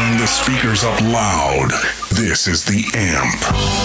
Turn the speakers up loud. This is The Amp.